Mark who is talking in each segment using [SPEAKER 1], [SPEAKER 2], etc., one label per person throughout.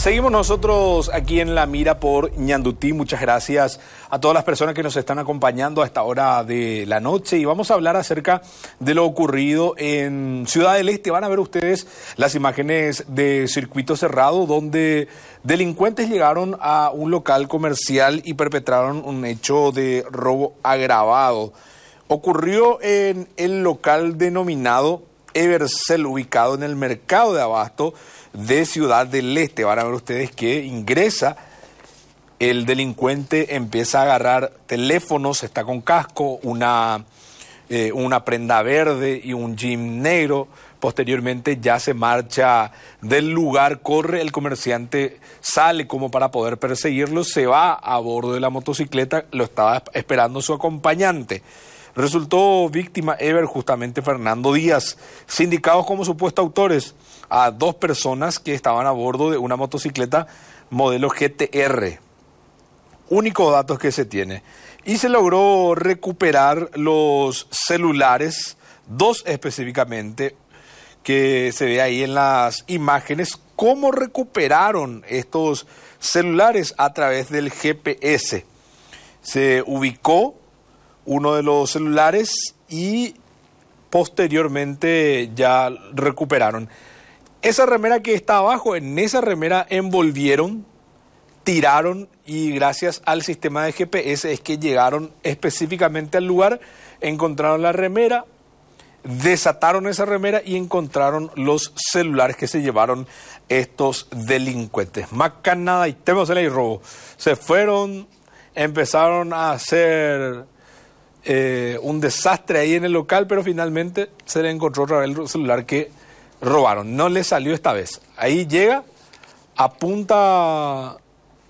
[SPEAKER 1] Seguimos nosotros aquí en La Mira por Ñandutí. Muchas gracias a todas las personas que nos están acompañando a esta hora de la noche. Y vamos a hablar acerca de lo ocurrido en Ciudad del Este. Van a ver ustedes las imágenes de circuito cerrado donde delincuentes llegaron a un local comercial y perpetraron un hecho de robo agravado. Ocurrió en el local denominado Evercel, ubicado en el mercado de abasto de Ciudad del Este. Van a ver ustedes que ingresa el delincuente, empieza a agarrar teléfonos, está con casco, una prenda verde y un jean negro. Posteriormente ya se marcha del lugar, corre el comerciante, sale como para poder perseguirlo, se va a bordo de la motocicleta, lo estaba esperando su acompañante. Resultó víctima justamente Fernando Díaz, sindicados como supuestos autores a dos personas que estaban a bordo de una motocicleta modelo GTR. Únicos datos que se tiene. Y se logró recuperar los celulares, dos específicamente, que se ve ahí en las imágenes, cómo recuperaron estos celulares a través del GPS. Se ubicó uno de los celulares y posteriormente ya recuperaron. Esa remera que está abajo, en esa remera envolvieron, tiraron y gracias al sistema de GPS es que llegaron específicamente al lugar, encontraron la remera, desataron esa remera y encontraron los celulares que se llevaron estos delincuentes. Más que nada, y tenemos el robo. Se fueron, empezaron a hacer un desastre ahí en el local, pero finalmente se le encontró otra vez el celular que robaron. No le salió esta vez. Ahí llega, apunta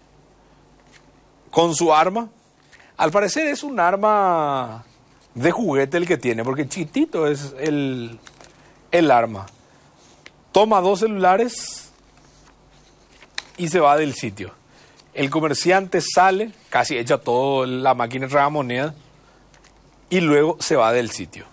[SPEAKER 1] con su arma. Al parecer es un arma de juguete el que tiene, porque chiquitito es el arma. Toma dos celulares y se va del sitio. El comerciante sale, casi echa toda la máquina de tragamonedas y luego se va del sitio.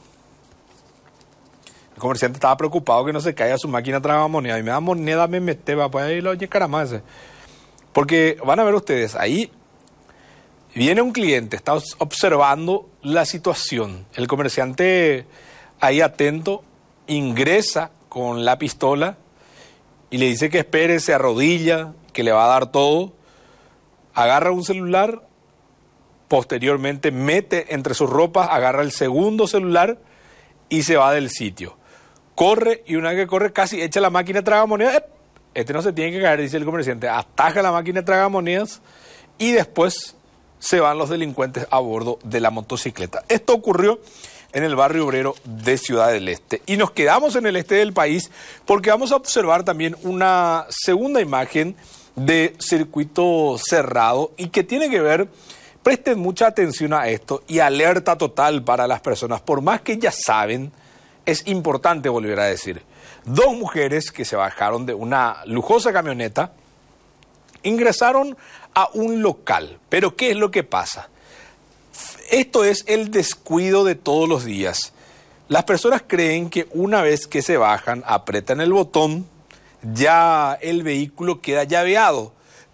[SPEAKER 1] El comerciante estaba preocupado que no se caiga su máquina tragamonedas. Y me da moneda, me mete, va para ahí lo llegará más. Porque van a ver ustedes, ahí viene un cliente, está observando la situación. El comerciante ahí atento, ingresa con la pistola y le dice que espere, se arrodilla, que le va a dar todo. Agarra un celular, posteriormente mete entre sus ropas, agarra el segundo celular y se va del sitio. Corre y una vez que corre casi echa la máquina de tragamonedas. Este no se tiene que caer, dice el comerciante. Ataja la máquina de tragamonedas y después se van los delincuentes a bordo de la motocicleta. Esto ocurrió en el barrio obrero de Ciudad del Este. Y nos quedamos en el este del país porque vamos a observar también una segunda imagen de circuito cerrado y que tiene que ver, presten mucha atención a esto y alerta total para las personas. Por más que ya saben, es importante volver a decir. Dos mujeres que se bajaron de una lujosa camioneta ingresaron a un local. Pero ¿qué es lo que pasa? Esto es el descuido de todos los días. Las personas creen que una vez que se bajan, apretan el botón, ya el vehículo queda llaveado.